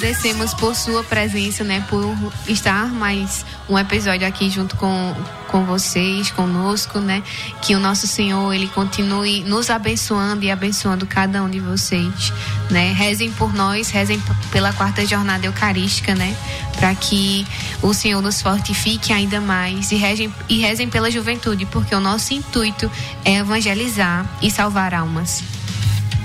Agradecemos por sua presença, né, por estar mais um episódio aqui junto com vocês, conosco, né, que o nosso Senhor, Ele continue nos abençoando e abençoando cada um de vocês, né, rezem por nós, rezem pela 4ª jornada eucarística, né, para que o Senhor nos fortifique ainda mais e rezem pela juventude, porque o nosso intuito é evangelizar e salvar almas.